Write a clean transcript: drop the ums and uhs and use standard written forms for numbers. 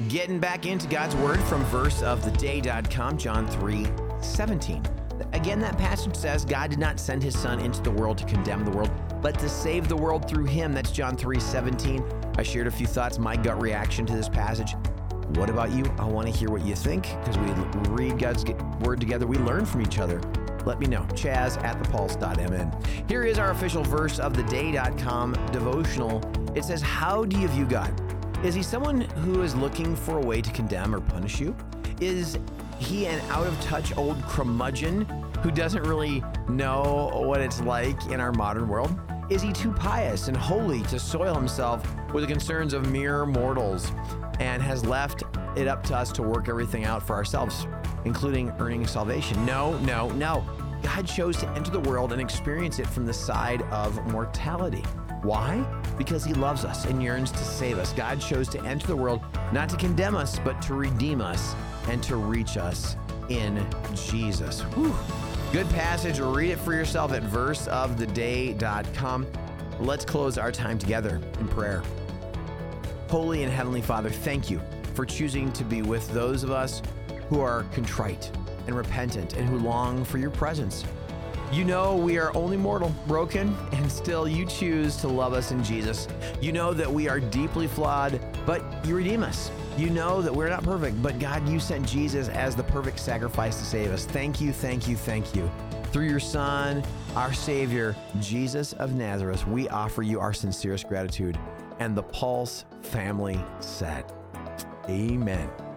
Getting back into God's Word from verseoftheday.com, John 3:17. Again, that passage says, God did not send his Son into the world to condemn the world, but to save the world through him. That's John 3:17. I shared a few thoughts, my gut reaction to this passage. What about you? I want to hear what you think, because we read God's Word together. We learn from each other. Let me know. Chaz@thepulse.mn. Here is our official verseoftheday.com devotional. It says, how do you view God? Is he someone who is looking for a way to condemn or punish you? Is he an out-of-touch old curmudgeon who doesn't really know what it's like in our modern world? Is he too pious and holy to soil himself with the concerns of mere mortals and has left it up to us to work everything out for ourselves, including earning salvation? No. God chose to enter the world and experience it from the side of mortality. Why? Because he loves us and yearns to save us. God chose to enter the world not to condemn us, but to redeem us and to reach us in Jesus. Whew. Good passage. Read it for yourself at verseoftheday.com. Let's close our time together in prayer. Holy and Heavenly Father, thank you for choosing to be with those of us who are contrite and repentant and who long for your presence. You know we are only mortal, broken, and still you choose to love us in Jesus. You know that we are deeply flawed, but you redeem us. You know that we're not perfect, but God, you sent Jesus as the perfect sacrifice to save us. Thank you. Through your Son, our Savior, Jesus of Nazareth, we offer you our sincerest gratitude. And the Pulse family said, amen.